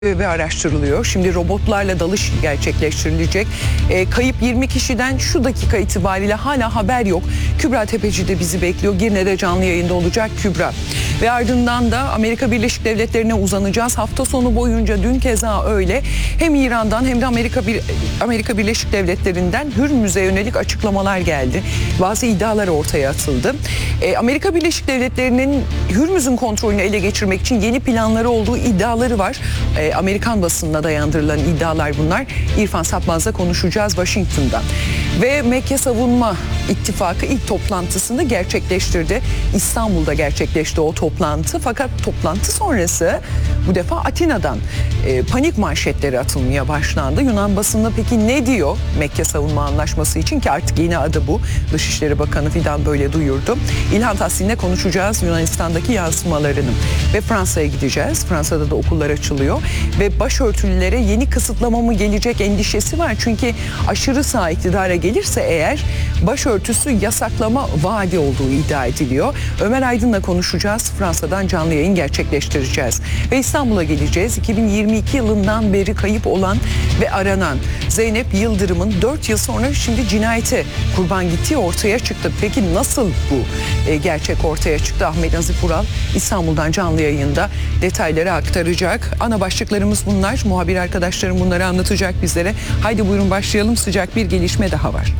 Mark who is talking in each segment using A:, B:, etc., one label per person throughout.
A: ve araştırılıyor. Şimdi robotlarla dalış gerçekleştirilecek. Kayıp 20 kişiden şu dakika itibariyle hala haber yok. Kübra Tepeci de bizi bekliyor. Girne'de canlı yayında olacak Kübra. Ve ardından da Amerika Birleşik Devletleri'ne uzanacağız. Hafta sonu boyunca dün keza öyle. Hem İran'dan hem de Amerika Birleşik Devletleri'nden Hürmüz'e yönelik açıklamalar geldi. Bazı iddialar ortaya atıldı. Amerika Birleşik Devletleri'nin Hürmüz'ün kontrolünü ele geçirmek için yeni planları olduğu iddiaları var. Amerikan basınına dayandırılan iddialar bunlar. İrfan Sapmaz'la konuşacağız Washington'dan. Ve Mekke Savunma İttifakı ilk toplantısını gerçekleştirdi. İstanbul'da gerçekleşti o toplantı. Fakat toplantı sonrası bu defa Atina'dan panik manşetleri atılmaya başlandı. Yunan basını peki ne diyor Mekke Savunma Anlaşması için, ki artık yeni adı bu. Dışişleri Bakanı Fidan böyle duyurdu. İlhan Tahsin'le konuşacağız Yunanistan'daki yansımalarını. Ve Fransa'ya gideceğiz. Fransa'da da okullar açılıyor. Ve başörtülülere yeni kısıtlama mı gelecek endişesi var. Çünkü aşırı sağ iktidara gelirse eğer başörtüsü yasaklama vaadi olduğu iddia ediliyor. Ömer Aydın'la konuşacağız. Fransa'dan canlı yayın gerçekleştireceğiz. Ve İstanbul'a geleceğiz. 2022 yılından beri kayıp olan ve aranan Zeynep Yıldırım'ın 4 yıl sonra şimdi cinayete kurban gittiği ortaya çıktı. Peki nasıl bu gerçek ortaya çıktı? Ahmet Nazif Ural İstanbul'dan canlı yayında detayları aktaracak. Ana başlıklarımız bunlar. Muhabir arkadaşlarım bunları anlatacak bizlere. Haydi buyurun başlayalım. Sıcak bir gelişme daha var.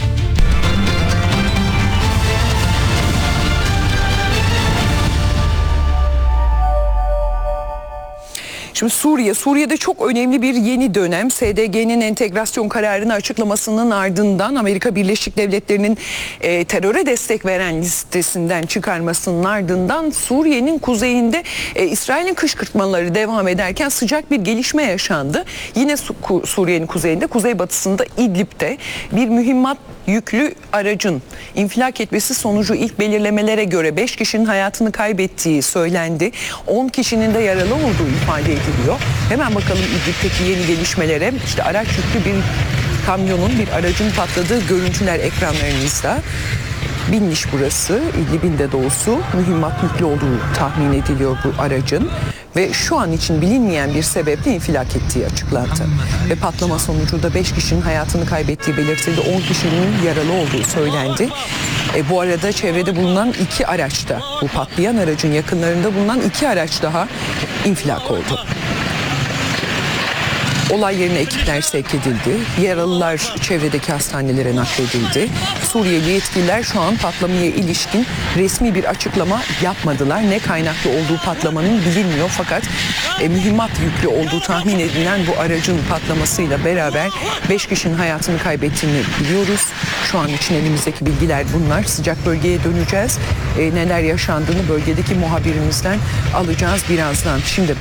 A: Şimdi Suriye'de çok önemli bir yeni dönem. SDG'nin entegrasyon kararını açıklamasının ardından Amerika Birleşik Devletleri'nin teröre destek veren listesinden çıkarmasının ardından Suriye'nin kuzeyinde İsrail'in kışkırtmaları devam ederken sıcak bir gelişme yaşandı. Yine Suriye'nin kuzeyinde, kuzeybatısında İdlib'de bir mühimmat yüklü aracın infilak etmesi sonucu ilk belirlemelere göre 5 kişinin hayatını kaybettiği söylendi. 10 kişinin de yaralı olduğu ifade ediliyor. Hemen bakalım İdlib'deki yeni gelişmelere. İşte araç yüklü bir kamyonun, bir aracın patladığı görüntüler ekranlarınızda. Binmiş burası, İdlib'in de doğusu. Mühimmat yüklü olduğu tahmin ediliyor bu aracın. Ve şu an için bilinmeyen bir sebeple infilak ettiği açıklandı. Ve patlama sonucu da 5 kişinin hayatını kaybettiği belirtildi. 10 kişinin yaralı olduğu söylendi. Bu arada çevrede bulunan 2 araçta, bu patlayan aracın yakınlarında bulunan 2 araç daha infilak oldu. Olay yerine ekipler sevk edildi. Yaralılar çevredeki hastanelere nakledildi. Suriyeli yetkililer şu an patlamaya ilişkin resmi bir açıklama yapmadılar. Ne kaynaklı olduğu patlamanın bilinmiyor, fakat mühimmat yüklü olduğu tahmin edilen bu aracın patlamasıyla beraber 5 kişinin hayatını kaybettiğini biliyoruz. Şu an için elimizdeki bilgiler bunlar. Sıcak bölgeye döneceğiz. Neler yaşandığını bölgedeki muhabirimizden alacağız birazdan. Şimdi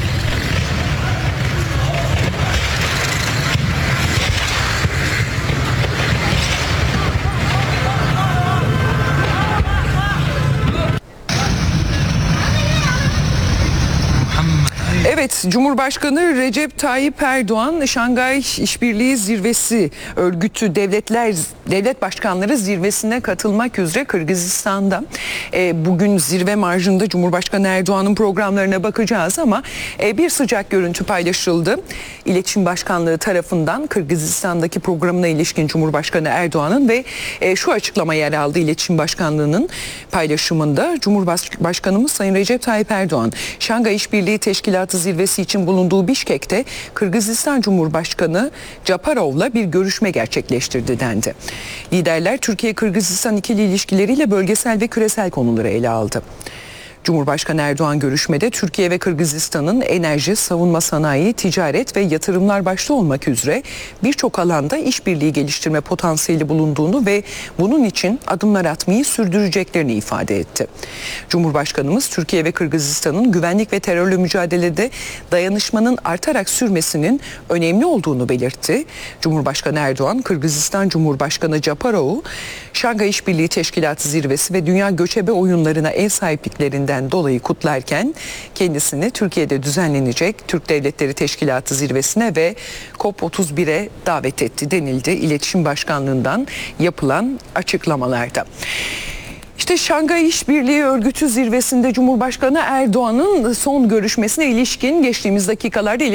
A: evet, Cumhurbaşkanı Recep Tayyip Erdoğan Şangay İşbirliği Zirvesi örgütü devlet başkanları zirvesine katılmak üzere Kırgızistan'da. Bugün zirve marjında Cumhurbaşkanı Erdoğan'ın programlarına bakacağız ama bir sıcak görüntü paylaşıldı. İletişim Başkanlığı tarafından Kırgızistan'daki programına ilişkin Cumhurbaşkanı Erdoğan'ın ve şu açıklama yer aldı İletişim Başkanlığı'nın paylaşımında. Cumhurbaşkanımız Sayın Recep Tayyip Erdoğan, Şangay İşbirliği Teşkilatı zirvesi için bulunduğu Bişkek'te Kırgızistan Cumhurbaşkanı Japarov'la bir görüşme gerçekleştirdi dendi. Liderler Türkiye-Kırgızistan ikili ilişkileriyle bölgesel ve küresel konuları ele aldı. Cumhurbaşkanı Erdoğan görüşmede Türkiye ve Kırgızistan'ın enerji, savunma sanayi, ticaret ve yatırımlar başta olmak üzere birçok alanda işbirliği geliştirme potansiyeli bulunduğunu ve bunun için adımlar atmayı sürdüreceklerini ifade etti. Cumhurbaşkanımız Türkiye ve Kırgızistan'ın güvenlik ve terörle mücadelede dayanışmanın artarak sürmesinin önemli olduğunu belirtti. Cumhurbaşkanı Erdoğan, Kırgızistan Cumhurbaşkanı Japarov'u Şangay İşbirliği Teşkilatı Zirvesi ve Dünya Göçebe Oyunlarına ev sahipliklerinden dolayı kutlarken kendisini Türkiye'de düzenlenecek Türk Devletleri Teşkilatı Zirvesi'ne ve COP31'e davet etti denildi İletişim Başkanlığı'ndan yapılan açıklamalarda. İşte Şangay İşbirliği Örgütü zirvesinde Cumhurbaşkanı Erdoğan'ın son görüşmesine ilişkin geçtiğimiz dakikalarda